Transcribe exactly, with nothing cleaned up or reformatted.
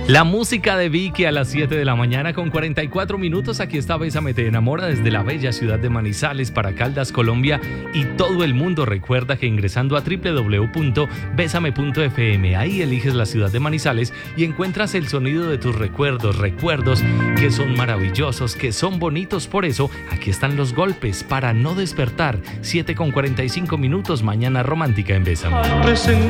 La música de Vicky a las siete de la mañana con cuarenta y cuatro minutos. Aquí está Bésame te enamora desde la bella ciudad de Manizales para Caldas, Colombia y todo el mundo. Recuerda que ingresando a doble u doble u doble u punto bésame punto efe eme, ahí eliges la ciudad de Manizales y encuentras el sonido de tus recuerdos, recuerdos que son maravillosos, que son bonitos. Por eso aquí están los golpes para no despertar. siete con cuarenta y cinco minutos, mañana romántica en Bésame.